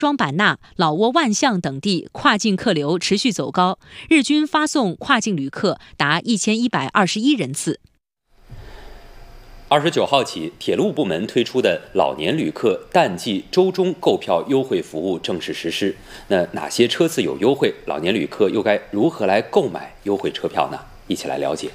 庄版纳、老挝万象等地跨境客流持续走高，日均发送跨境旅客达1121人次。 29号起，铁路部门推出的老年旅客淡季周中购票优惠服务正式实施。那哪些车次有优惠？老年旅客又该如何来购买优惠车票呢？一起来了解。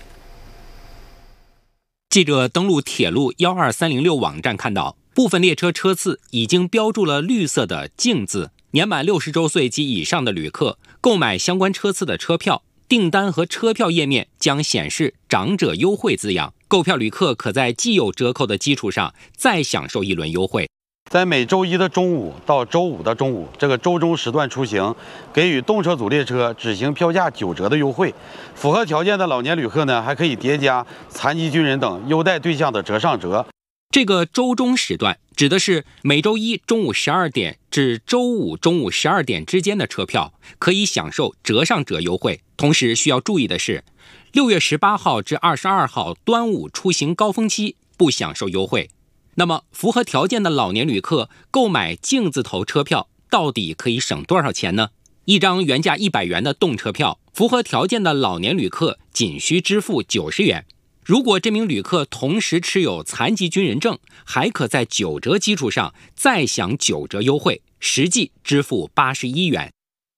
记者登录铁路12306网站看到，部分列车车次已经标注了绿色的净字，年满60周岁及以上的旅客购买相关车次的车票，订单和车票页面将显示长者优惠字样，购票旅客可在既有折扣的基础上再享受一轮优惠。 在每周一的中午到周五的中午这个周中时段出行，给予动车组列车只行票价9折的优惠。符合条件的老年旅客呢，还可以叠加残疾军人等优待对象的折上折。 这个周中时段指的是每周一中午12点至周五中午12点之间的车票可以享受折上折优惠。同时需要注意的是，6月18号至22号端午出行高峰期不享受优惠。那么符合条件的老年旅客购买净字头车票到底可以省多少钱呢？一张原价100元的动车票，符合条件的老年旅客仅需支付90元。如果这名旅客同时持有残疾军人证，还可在9折基础上再享9折优惠，实际支付81元。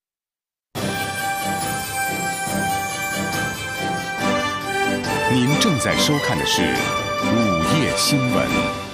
您正在收看的是午夜新闻。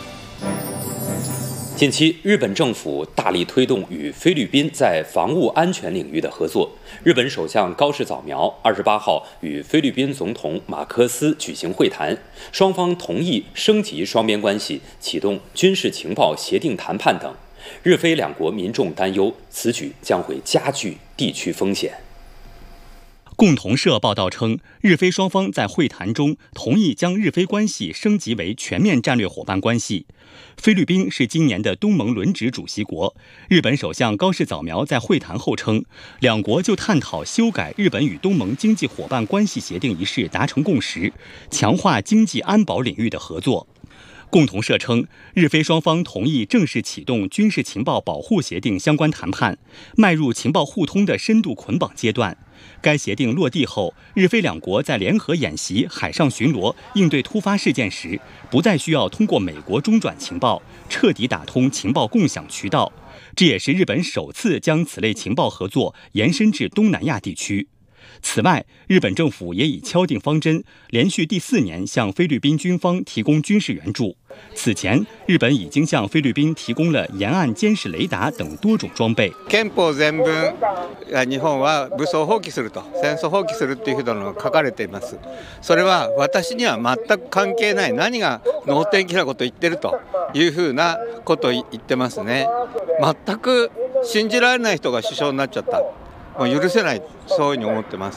近期，日本政府大力推动与菲律宾在防务安全领域的合作。日本首相高市早苗28号与菲律宾总统马科斯举行会谈，双方同意升级双边关系，启动军事情报协定谈判等。日菲两国民众担忧，此举将会加剧地区风险。 共同社报道称，日菲双方在会谈中同意将日菲关系升级为全面战略伙伴关系。菲律宾是今年的东盟轮值主席国。日本首相高市早苗在会谈后称，两国就探讨修改日本与东盟经济伙伴关系协定一事达成共识，强化经济安保领域的合作。共同社称，日菲双方同意正式启动军事情报保护协定相关谈判，迈入情报互通的深度捆绑阶段。该协定落地后，日菲两国在联合演习、海上巡逻、应对突发事件时，不再需要通过美国中转情报，彻底打通情报共享渠道。这也是日本首次将此类情报合作延伸至东南亚地区。此外，日本政府也已敲定方针，连续第4年向菲律宾军方提供军事援助。此前，日本已经向菲律宾提供了沿岸监視雷達等多種裝備。 憲法全文、日本は武装放棄すると、戦争放棄するというふうなのが書かれています。それは私には全く関係ない、何が能天気なことを言ってるというふうなことを言ってますね。全く信じられない人が首相になっちゃった。許せない、そういうふうに思ってます。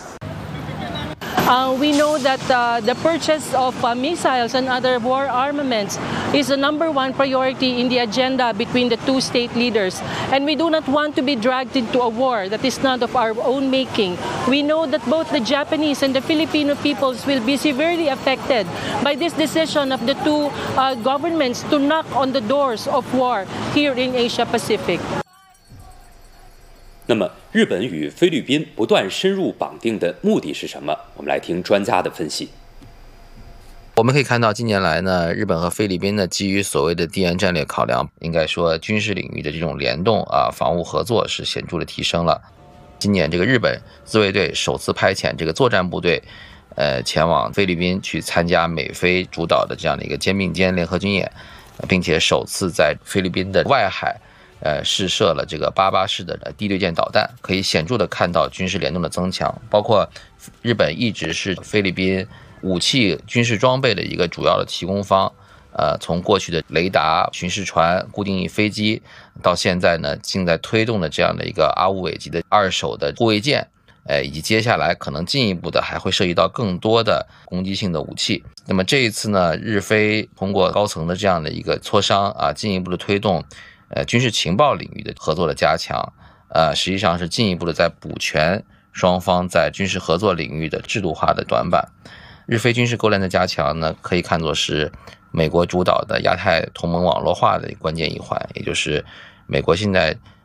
We know that the purchase of missiles and other war armaments is the #1 priority in the agenda between the two state leaders. And we do not want to be dragged into a war that is not of our own making. We know that both the Japanese and the Filipino peoples will be severely affected by this decision of the two governments to knock on the doors of war here in Asia Pacific. 那么，日本与菲律宾不断深入绑定的目的是什么？我们来听专家的分析。 我们可以看到，近年来呢，日本和菲律宾呢，基于所谓的地缘战略考量，应该说军事领域的这种联动防务合作是显著的提升了。今年这个日本自卫队首次派遣这个作战部队，前往菲律宾去参加美菲主导的这样的一个肩并肩联合军演，并且首次在菲律宾的外海。试射了这个88式的地对舰导弹，可以显著的看到军事联动的增强。包括日本一直是菲律宾武器军事装备的一个主要的提供方，从过去的雷达、巡视船、固定翼飞机，到现在呢，正在推动的这样的一个阿乌韦级的2手的护卫舰，以及接下来可能进一步的还会涉及到更多的攻击性的武器。那么这一次呢，日菲通过高层的这样的一个磋商进一步的推动。军事情报领域的合作的加强，实际上是进一步的在补全双方在军事合作领域的制度化的短板。日菲军事勾连的加强呢，可以看作是美国主导的亚太同盟网络化的关键一环，也就是美国现在